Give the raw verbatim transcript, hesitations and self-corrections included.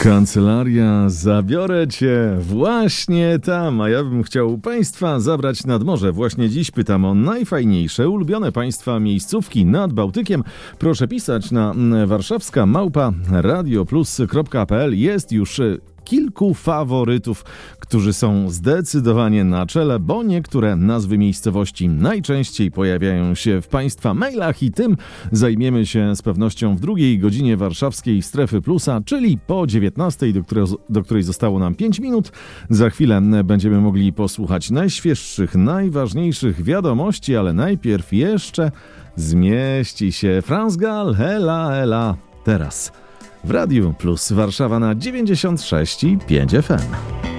Kancelaria, zabiorę cię właśnie tam, a ja bym chciał Państwa zabrać nad morze. Właśnie dziś pytam o najfajniejsze, ulubione Państwa miejscówki nad Bałtykiem. Proszę pisać na warszawska małpa radioplus kropka p l. Jest już kilku faworytów, którzy są zdecydowanie na czele, bo niektóre nazwy miejscowości najczęściej pojawiają się w Państwa mailach i tym zajmiemy się z pewnością w drugiej godzinie warszawskiej Strefy Plusa, czyli po dziewiętnastej, do której, do której zostało nam pięć minut. Za chwilę będziemy mogli posłuchać najświeższych, najważniejszych wiadomości, ale najpierw jeszcze zmieści się France Gall, Ela, Ela, teraz w Radiu Plus Warszawa na dziewięćdziesiąt sześć i pięć F M.